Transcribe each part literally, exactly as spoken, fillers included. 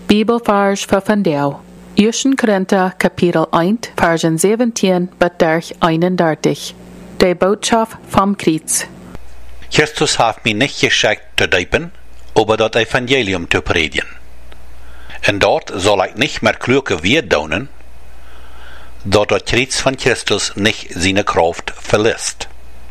Bibelvers voor vandaag. Eerste Korinther kapitel één, versen zeventien bis eenendertig. De boodschap vom Kreuz. Christus hat mich nicht geschickt zu diepen, aber das Evangelium zu predigen. Und dort soll ich nicht mehr kluge Wert daunen, dort das Kreuz von Christus nicht seine Kraft verlässt.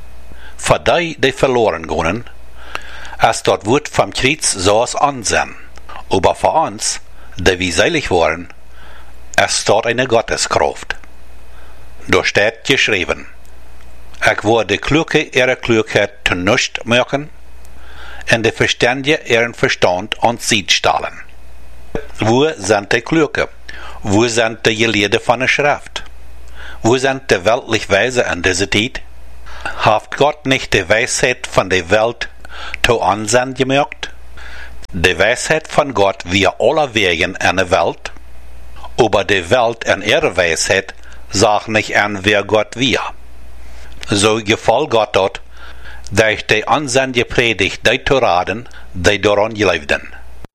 Für die, die verloren gehen, als dort Wort vom Kreuz so es ansehen, aber für uns, die wir selig waren, es dort eine Gotteskraft. Da steht geschrieben, ich wurde kluge ihre Klugheit zu nichts machen, und die Verständige ihren Verstand ans Sied stellen. Wo sind die Kluge? Wo sind die Gelehrten von der Schrift? Wo sind die weltlich Weise in dieser Zeit? Hat Gott nicht die Weisheit von der Welt zu Ansehen gemacht? Die Weisheit von Gott wir alle Wegen in der Welt, aber die Welt in ihrer Weisheit sagt nicht an, wer Gott wir. So gefällt Gott dort, durch die ansendige Predigt die zu raten, die daran glaubten.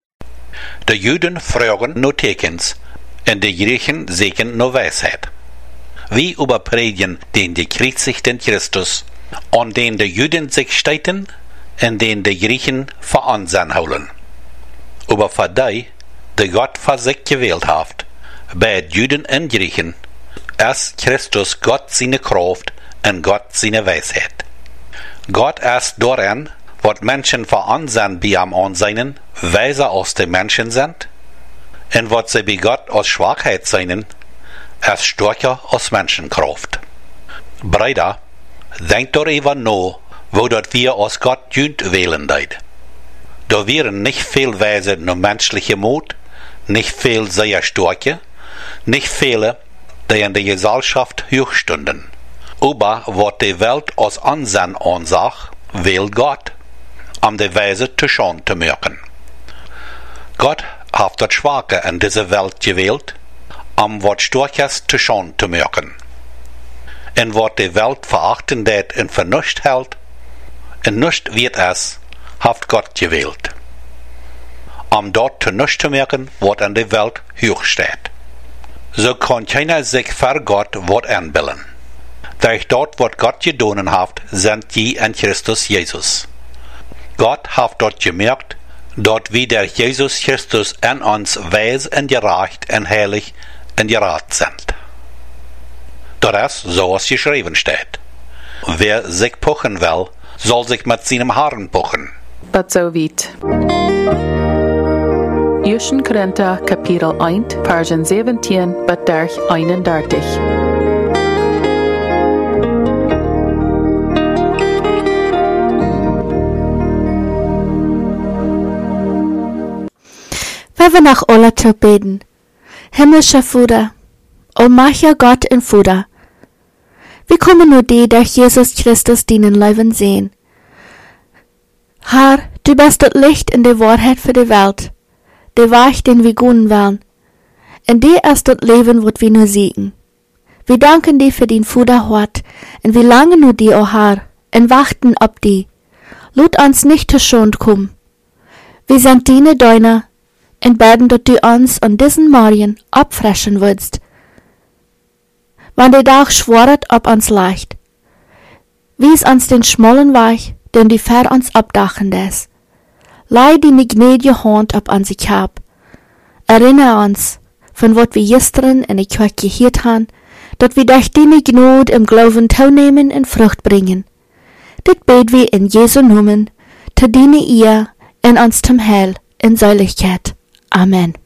Die Juden fragen nur Tekens, und die Griechen suchen nur Weisheit. Wie überpredigen den gekreuzigten Christus, an den die Juden sich steiten, und den die Griechen für Ansehen holen. Aber für die, die Gott für sich gewählt hat, bei Juden und Griechen, ist Christus Gott seine Kraft und Gott seine Weisheit. Gott ist darin, was Menschen für Ansehen bei ihm ansehen, weiser als die Menschen sind, und was sie bei Gott als Schwachheit sehen, ist stärker als Menschenkraft. Brüder, denkt darüber nach, wo dort wir als Gott jünt wählen deit. Da wären nicht viel Weise nur menschliche Mut, nicht viel sehr starke, nicht viele, die in der Gesellschaft hochstünden. Aber was die Welt als Ansehen ansagt, wählt Gott, um die Weise zu Schande zu machen. Gott hat das Schwache in dieser Welt gewählt, um was Starkes zu Schande zu machen. Und was die Welt verachten det und für nichts hält, und nichts wird es, hat Gott gewählt, um dort zu nichts zu machen, was in der Welt hoch steht. So kann keiner sich für Gott was anbilden. Durch dort, was Gott getan hat, sind die in Christus Jesus. Gott hat dort gemerkt, dort wie der Jesus Christus in uns weis und gerecht und heilig und gerat sind. Das ist, so es geschrieben steht. Wer sich puchen will, soll sich mit seinem Haaren puchen. But so weit. Eerste Korinther kapitel één, versen zeventien bis eenendertig. Wir nach alle zu beten. Himmlischer Vater, allmächtiger Gott und Vater, wir kommen nur die durch Jesus Christus deinen Leben sehen. Herr, du bist das Licht in der Wahrheit für die Welt, der Weg, den wir gehen wollen. In dir ist das Leben, was wir nur sehen. Wir danken dir für den Vaterhort, und wir langen nur dir, o Herr, und warten auf dir. Lut uns nicht zu Schande kommen. Wir sind deine Deuner, und beten, dass du uns an diesen Morgen abfrischen willst. Wenn der Tag schworet ob uns leicht, wies uns den schmalen Weg, den du für uns abdachen ist. Leih deine gnädige Hand ob uns ich hab. Erinnere uns, von wat wir gestern in der Kirche gehört haben, dass wir durch deine Gnade im Glauben teilnehmen und Frucht bringen. Dit beten wir in Jesu Namen, zu deine ihr in uns zum Heil in Seiligkeit. Amen.